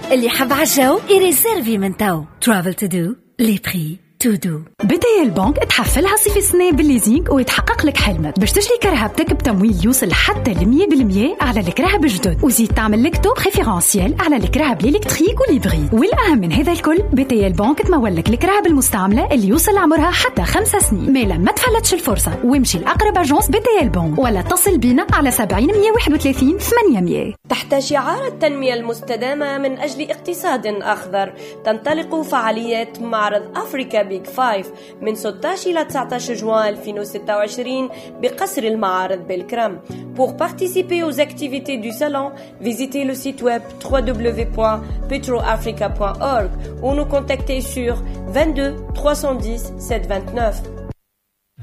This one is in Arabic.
اللي حب عالجو يريزيرفي من تو. Travel to do, les prix to do. BTL بنك تحفلها صيف السنة بالليزينج ويتحقق لك حلمك باش تشري كرهبتك بتمويل يوصل حتى 100% على الكرهب الجدد، وزيد تعمل لك تو بريفيرانسيال على الكرهب الإلكتريك والهيبريد. والأهم من هذا الكل BTL بنك تمول لك الكرهب المستعملة اللي يوصل عمرها حتى 5 سنين. ما لما تفلتش الفرصة وامشي لأقرب أجنس BTL بنك ولا اتصل بينا على 70 131 800. تحت شعار التنمية المستدامة من أجل اقتصاد أخضر تنطلق فعالية معرض أفريكا بيج 5 من 16 إلى 19 جوان 2026 بقصر المعارض بالكرم. Pour participer aux activités du salon, visitez le site web www.petroafrica.org ou nous contacter sur 22 310 729.